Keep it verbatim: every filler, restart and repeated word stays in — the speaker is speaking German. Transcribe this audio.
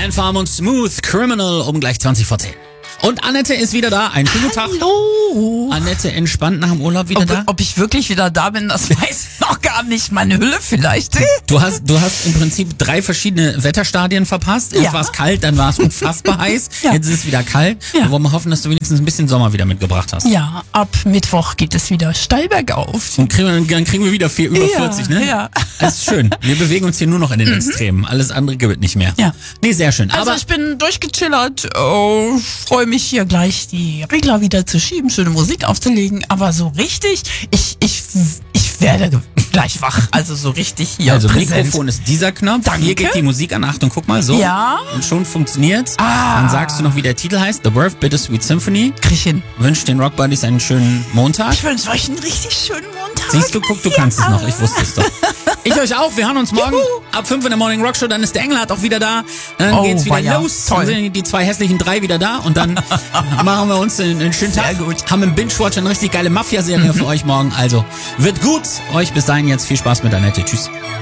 Anfarm und Smooth Criminal um gleich zwanzig vor zehn. Und Annette ist wieder da. Einen schönen guten Tag. Hallo. Annette entspannt nach dem Urlaub wieder Ob, da? ob ich wirklich wieder da bin, das weiß ich noch gar nicht. Meine Hülle vielleicht. Du hast, du hast im Prinzip drei verschiedene Wetterstadien verpasst. Erst Ja. war es kalt, dann war es unfassbar heiß. Ja. Jetzt ist es wieder kalt. Ja. Wir wollen mal hoffen, dass du wenigstens ein bisschen Sommer wieder mitgebracht hast. Ja, ab Mittwoch geht es wieder steil bergauf. Und kriegen wir, dann kriegen wir wieder vier, über Ja, vierzig, ne? ja. Das ist schön. Wir bewegen uns hier nur noch in den Extremen. Alles andere gibt es nicht mehr. Ja. Nee, sehr schön. Also Aber ich bin durchgechillert, oh, freue mich hier gleich die Regler wieder zu schieben, schöne Musik aufzulegen, aber so richtig, ich, ich, ich werde gleich wach, also so richtig hier also präsent. Mikrofon ist dieser Knopf. Danke. Hier geht die Musik an. Achtung, guck mal, so. Ja. Und schon funktioniert's. Ah. Dann sagst du noch, wie der Titel heißt. The Birth Bittersweet Symphony. Krieg ich hin. Wünscht den Rock Buddies einen schönen Montag. Ich wünsche euch einen richtig schönen Montag. Siehst du, guck, du kannst es noch. Ich wusste es doch. Ich euch auch. Wir hören uns morgen Juhu. ab fünf in der Morning Rock Show. Dann ist der Engelhardt auch wieder da. Dann Oh, geht's wieder weia. los. Toll. Dann sind die zwei hässlichen drei wieder da. Und dann machen wir uns einen, einen schönen Sehr Tag. gut. Haben im Binge-Watch eine richtig geile Mafia-Serie für euch morgen. Also wird gut. Euch bis dahin jetzt viel Spaß mit Annette. Tschüss.